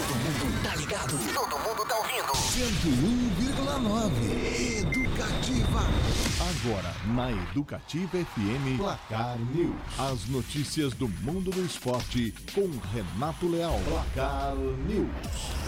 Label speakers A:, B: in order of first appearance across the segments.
A: mundo tá ligado. Todo mundo tá ouvindo.
B: 101,9 Educativa.
C: Agora, na Educativa FM,
B: Placar News.
C: as notícias do mundo do esporte com Renato Leal.
B: Placar News.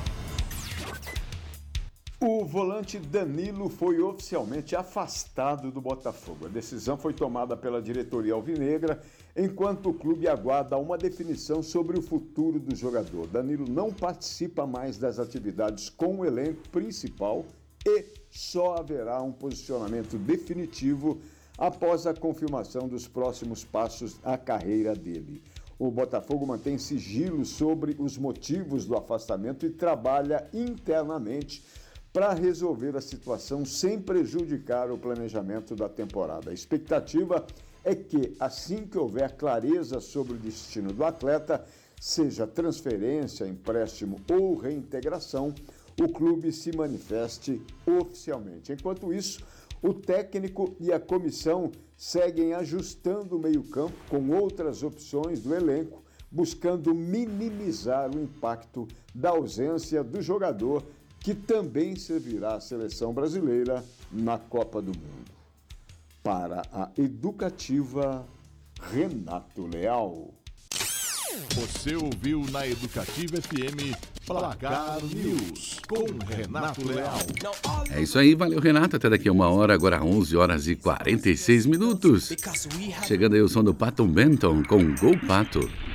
D: O volante Danilo foi oficialmente afastado do Botafogo. A decisão foi tomada pela diretoria alvinegra, enquanto o clube aguarda uma definição sobre o futuro do jogador. Danilo não participa mais das atividades com o elenco principal e só haverá um posicionamento definitivo após a confirmação dos próximos passos à carreira dele. O Botafogo mantém sigilo sobre os motivos do afastamento e trabalha internamente para resolver a situação sem prejudicar o planejamento da temporada. A expectativa é que, assim que houver clareza sobre o destino do atleta, seja transferência, empréstimo ou reintegração, o clube se manifeste oficialmente. Enquanto isso, o técnico e a comissão seguem ajustando o meio-campo com outras opções do elenco, buscando minimizar o impacto da ausência do jogador, que também servirá à seleção brasileira na Copa do Mundo. Para a Educativa, Renato Leal.
C: Você ouviu na Educativa FM Placar News com Renato Leal.
E: É isso aí, valeu Renato, até daqui a uma hora, agora 11 horas e 46 minutos. Chegando aí o som do Pato Benton com Gol Pato.